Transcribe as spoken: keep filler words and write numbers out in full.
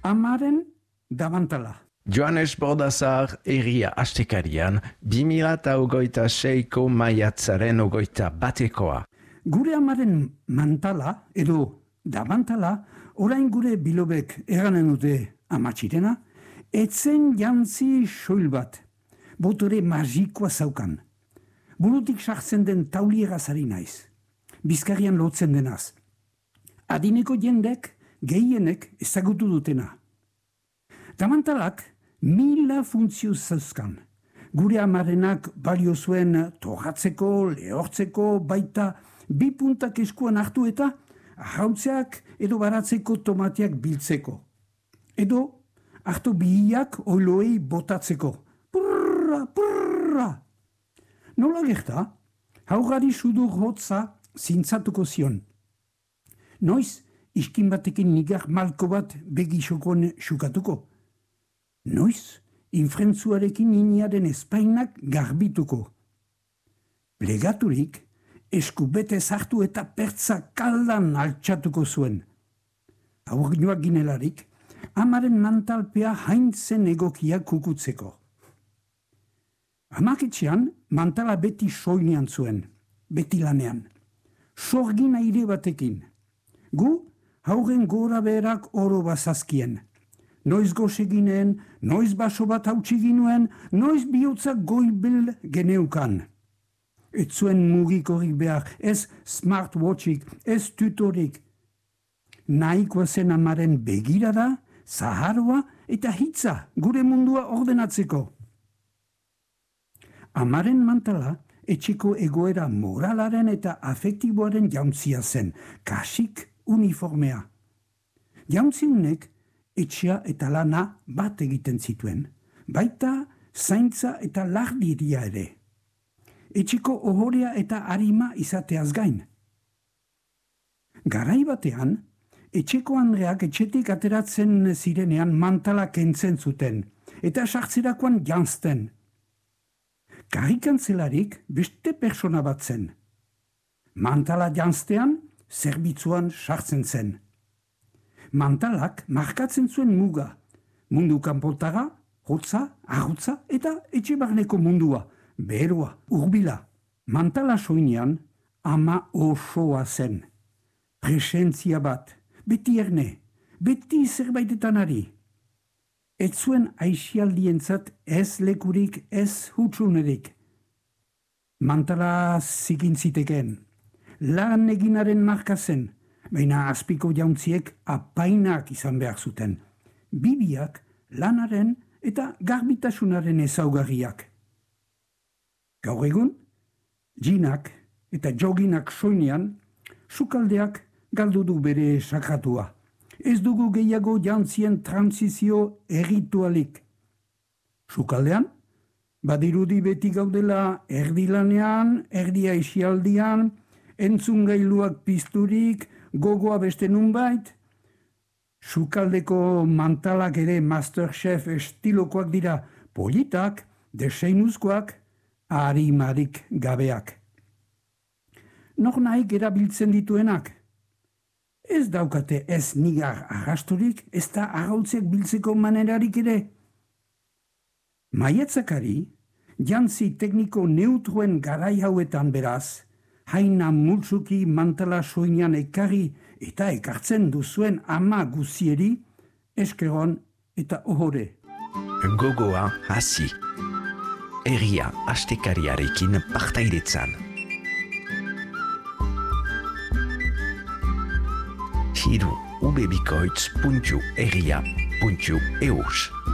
Amaren damantala. Joanes Bordazar Herria Astekarian, bi mila eta hogeita seiko maiatzaren hogeita batekoa. Gure amaren mantala, edo damantala, orain gure bilobek eranen dute amatxirena, etzen jantzi soil bat, botore magikoa zaukan. Burutik sartzen den tauliera zari naiz, bizkarrian lotzen denaz. Adineko jendek, gehienek ezagutu dutena. Damantalak mila funtzio zauzkan. Gure amarenak balio zuen torratzeko, lehortzeko, baita bi puntak eskuan hartu eta arrautzeak edo baratzeko tomateak biltzeko. Edo hartu bihiak oiloei botatzeko. Purra, purra! Nola gerta, haugari sudur hotza zintzatuko zion. Noiz, iskin batekin nigar malko bat begisokon xukatuko. Noiz, infrentzuarekin iniaren espainak garbituko. Plegaturik, eskubete zartu eta pertza kaldan altxatuko zuen. Aurginoak ginelarik, amaren mantalpea haintzen egokia kukutzeko. Amaketxean, mantala beti soinean zuen, beti lanean. Sorgin aire batekin. Gu, haugen gora beherak oro bazazkien. Noiz gozeginen, noiz baso bat hautsi ginuen, noiz bihotzak goibel geneukan. Ez zuen mugikorik behar, ez smartwatchik, ez tutorik. Nahikoa zen amaren begirada, zaharua eta hitza gure mundua ordenatzeko. Amaren mantala, etxeko egoera moralaren eta afektiboaren jauntzia zen, kasik uniformea. Jauntziunek etxea eta lana bat egiten zituen, baita zaintza eta lardiria ere. Etxeko ohorea eta arima izateaz gain. Garai batean, etxeko andreak etxetik ateratzen zirenean mantala kentzen zuten, eta sartzerakoan janzten. Karrikantzelarik beste persona bat zen. Mantala janztean, zerbitzuan sartzen zen. Mantalak markatzen zuen muga, mundu kanpotara, hotza, arrotza eta etxe barneko mundua, beroa, urbila. Mantala soinean, ama osoa zen. Presentzia bat, beti erne, beti zerbaitetan ari. Ez zuen aixialdientzat ez lekurik, ez hutsunerik. Mantala zikin ziteken, lan eginaren marka zen, baina azpiko jauntziek apainak izan behar zuten. Bibiak, lanaren eta garbitasunaren ezaugarriak. Gaur egun, jinak eta joginak soinean, sukaldeak galdu du bere sakratua. Ez dugu gehiago jantzien transizio erritualik. Sukaldean, badirudi beti gaudela erdilanean, erdia isialdian, entzungailuak pizturik, gogoa beste nunbait. Sukaldeko mantalak ere Masterchef estilokoak dira, politak, deseinuzkoak, arimarik gabeak. Nor nahik erabiltzen dituenak? Ez daukate ez nigar arrasturik, ez da arrautzeak biltzeko manerarik ere. Maietzakari, jantzi tekniko neutroen garai hauetan beraz, haina multzuki mantala soinean ekarri eta ekartzen duzuen ama guzieri, eskeron eta ohore. Gogoa hasi. Herria astekariarekin partaidetzan. Hiru ubebikoitz puntu herria puntu eus.